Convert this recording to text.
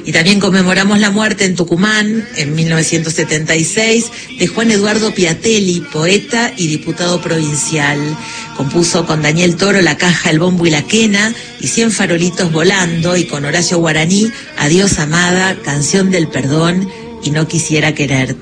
Y también conmemoramos la muerte en Tucumán, en 1976, de Juan Eduardo Piatelli, poeta y diputado provincial. Compuso con Daniel Toro La Caja, el Bombo y la Quena, y 100 farolitos volando, y con Horacio Guaraní, Adiós amada, Canción del perdón y No quisiera quererte.